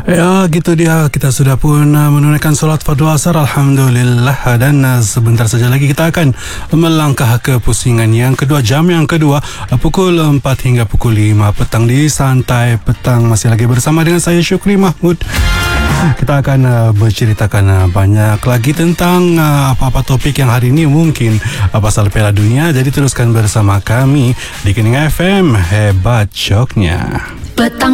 Ya, gitu dia. Kita sudah pun menunaikan solat fardu asar, alhamdulillah. Dan sebentar saja lagi kita akan melangkah ke pusingan yang kedua, jam yang kedua, pukul 4 hingga pukul 5 petang di Santai Petang. Masih lagi bersama dengan saya, Syukri Mahmud. Kita akan berceritakan banyak lagi tentang apa-apa topik yang hari ini, mungkin pasal Piala Dunia. Jadi teruskan bersama kami di Kening FM, hebat syoknya. Petang